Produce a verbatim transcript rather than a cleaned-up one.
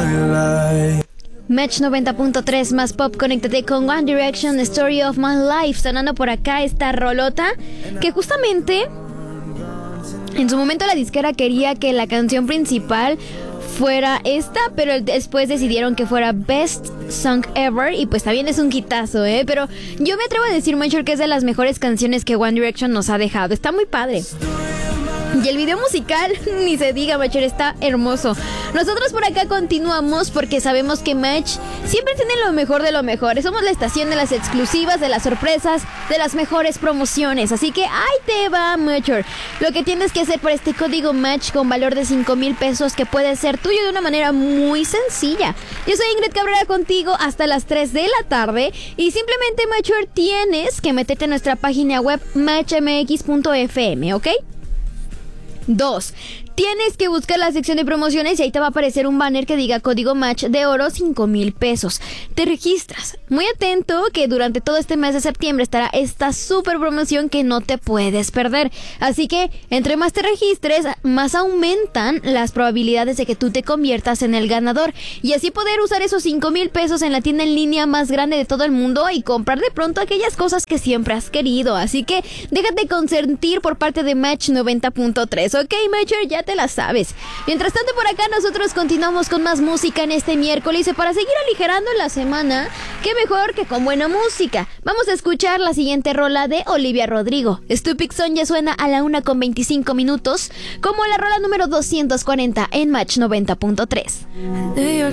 Match noventa punto tres más pop, conéctate con One Direction, Story of My Life, sonando por acá esta rolota que justamente en su momento la disquera quería que la canción principal fuera esta, pero después decidieron que fuera Best Song Ever y pues también es un hitazo, ¿eh? Pero yo me atrevo a decir, Major, que es de las mejores canciones que One Direction nos ha dejado, está muy padre. Y el video musical, ni se diga, Major, está hermoso. Nosotros por acá continuamos porque sabemos que Match siempre tiene lo mejor de lo mejor. Somos la estación de las exclusivas, de las sorpresas, de las mejores promociones. Así que ahí te va, Major. Lo que tienes que hacer por este código Match con valor de cinco mil pesos que puede ser tuyo de una manera muy sencilla. Yo soy Ingrid Cabrera contigo hasta las tres de la tarde. Y simplemente, Major, tienes que meterte en nuestra página web match m x punto f m, ¿ok? Dos, tienes que buscar la sección de promociones y ahí te va a aparecer un banner que diga código Match de oro cinco mil pesos. Te registras. Muy atento que durante todo este mes de septiembre estará esta super promoción que no te puedes perder. Así que entre más te registres, más aumentan las probabilidades de que tú te conviertas en el ganador. Y así poder usar esos cinco mil pesos en la tienda en línea más grande de todo el mundo y comprar de pronto aquellas cosas que siempre has querido. Así que déjate consentir por parte de Match noventa punto tres. Ok, Major, ya te la sabes. Mientras tanto, por acá nosotros continuamos con más música en este miércoles y para seguir aligerando la semana, qué mejor que con buena música. Vamos a escuchar la siguiente rola de Olivia Rodrigo. Stupid Song ya suena a la una con veinticinco minutos como la rola número doscientos cuarenta en Match noventa punto tres.